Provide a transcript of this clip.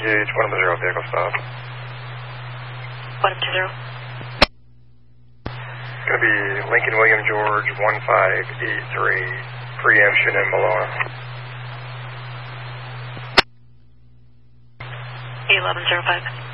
Engage 110 vehicle stop. 110. It's going to be Lincoln William George 1583, preemption in Malona. 1105.